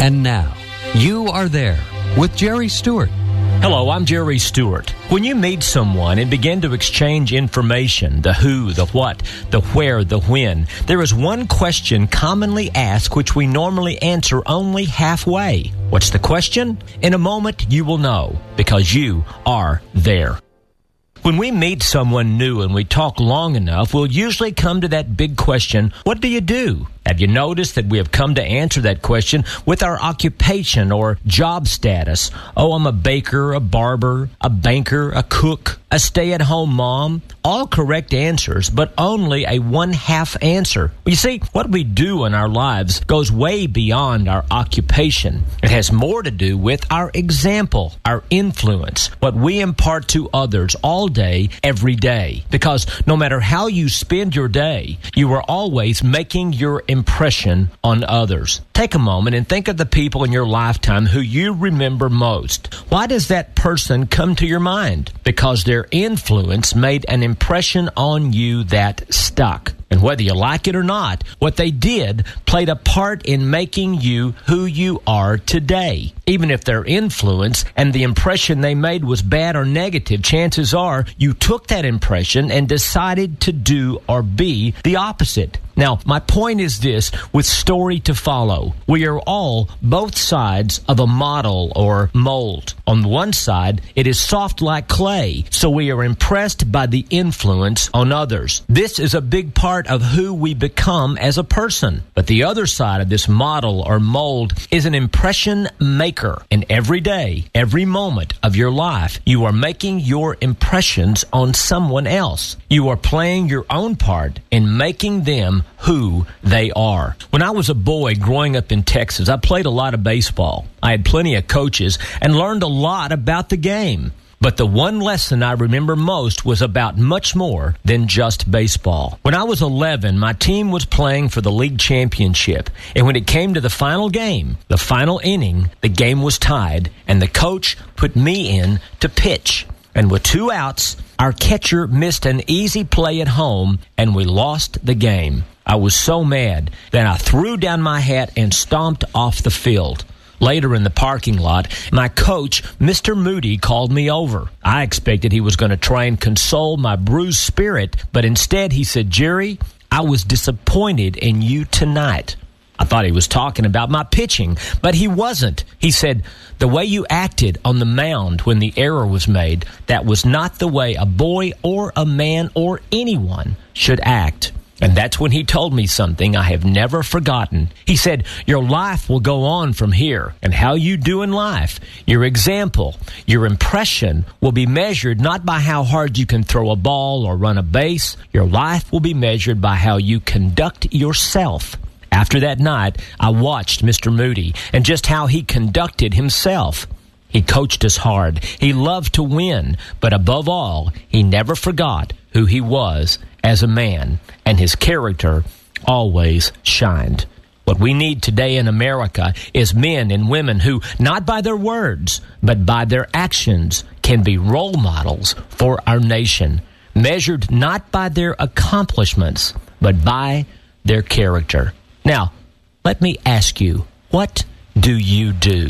And now, You Are There with Jerry Stewart. Hello, I'm Jerry Stewart. When you meet someone and begin to exchange information, the who, the what, the where, the when, there is one question commonly asked which we normally answer only halfway. What's the question? In a moment, you will know, because you are there. When we meet someone new and we talk long enough, we'll usually come to that big question, what do you do? Have you noticed that we have come to answer that question with our occupation or job status? Oh, I'm a baker, a barber, a banker, a cook, a stay-at-home mom. All correct answers, but only a one-half answer. You see, what we do in our lives goes way beyond our occupation. It has more to do with our example, our influence, what we impart to others all day, every day. Because no matter how you spend your day, you are always making your impression on others. Take a moment and think of the people in your lifetime who you remember most. Why does that person come to your mind? Because their influence made an impression on you that stuck. And whether you like it or not, what they did played a part in making you who you are today. Even if their influence and the impression they made was bad or negative, chances are you took that impression and decided to do or be the opposite. Now, my point is this, with story to follow. We are all both sides of a model or mold. On one side, it is soft like clay, so we are impressed by the influence on others. This is a big part of who we become as a person. But the other side of this model or mold is an impression maker. And every day, every moment of your life, you are making your impressions on someone else. You are playing your own part in making them who they are. When I was a boy growing up in Texas, I played a lot of baseball. I had plenty of coaches and learned a lot about the game. But the one lesson I remember most was about much more than just baseball. When I was 11, my team was playing for the league championship. And when it came to the final game, the final inning, the game was tied, and the coach put me in to pitch. And with 2 outs, our catcher missed an easy play at home, and we lost the game. I was so mad that I threw down my hat and stomped off the field. Later in the parking lot, my coach, Mr. Moody, called me over. I expected he was going to try and console my bruised spirit, but instead he said, "Jerry, I was disappointed in you tonight." I thought he was talking about my pitching, but he wasn't. He said, "The way you acted on the mound when the error was made, that was not the way a boy or a man or anyone should act." And that's when he told me something I have never forgotten. He said, "Your life will go on from here, and how you do in life, your example, your impression will be measured not by how hard you can throw a ball or run a base. Your life will be measured by how you conduct yourself." After that night, I watched Mr. Moody and just how he conducted himself. He coached us hard. He loved to win, but above all, he never forgot who he was as a man, and his character always shined. What we need today in America is men and women who, not by their words, but by their actions, can be role models for our nation, measured not by their accomplishments, but by their character. Now, let me ask you, what do you do?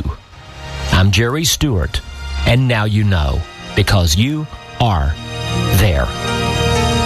I'm Jerry Stewart, and now you know, because you are there.